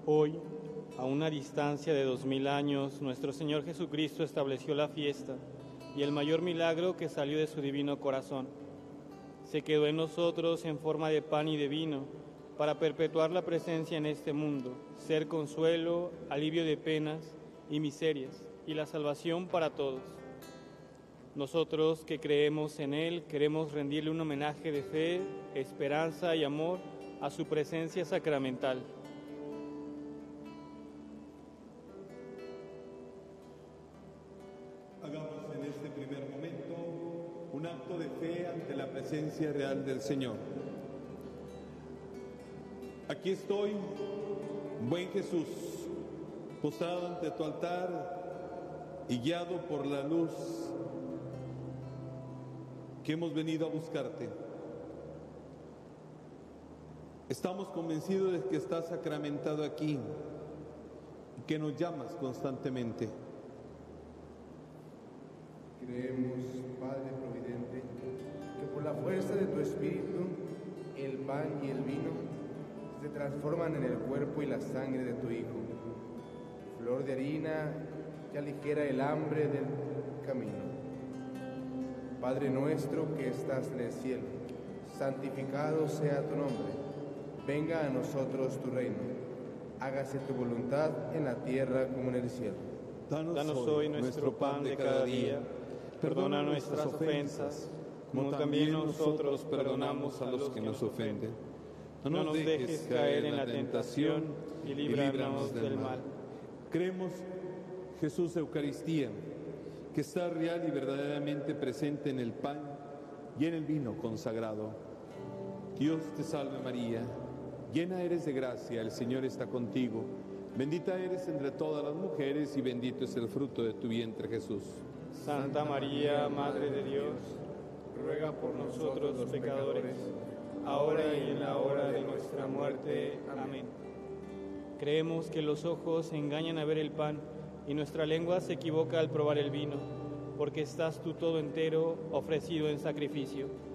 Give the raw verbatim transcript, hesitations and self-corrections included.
Hoy, a una distancia de dos mil años, nuestro Señor Jesucristo estableció la fiesta y el mayor milagro que salió de su divino corazón. Se quedó en nosotros en forma de pan y de vino para perpetuar la presencia en este mundo, ser consuelo, alivio de penas y miserias y la salvación para todos. Nosotros que creemos en Él, queremos rendirle un homenaje de fe, esperanza y amor a su presencia sacramental. Hagamos en este primer momento un acto de fe ante la presencia real del Señor. Aquí estoy, buen Jesús, postrado ante tu altar y guiado por la luz que hemos venido a buscarte. Estamos convencidos de que estás sacramentado aquí y que nos llamas constantemente. Creemos, Padre Providente, que por la fuerza de tu Espíritu, el pan y el vino se transforman en el cuerpo y la sangre de tu Hijo, flor de harina que aligera el hambre del camino. Padre nuestro que estás en el cielo, santificado sea tu nombre. Venga a nosotros tu reino. Hágase tu voluntad en la tierra como en el cielo. Danos, Danos hoy nuestro pan de cada día. Perdona nuestras ofensas, como también nosotros perdonamos a los que nos ofenden. No nos dejes caer en la tentación y líbranos del mal. Creemos, Jesús, Eucaristía, que está real y verdaderamente presente en el pan y en el vino consagrado. Dios te salve María, llena eres de gracia, el Señor está contigo. Bendita eres entre todas las mujeres y bendito es el fruto de tu vientre, Jesús. Santa María, Madre de Dios, ruega por nosotros los pecadores, ahora y en la hora de nuestra muerte. Amén. Creemos que los ojos engañan a ver el pan y nuestra lengua se equivoca al probar el vino, porque estás tú todo entero ofrecido en sacrificio.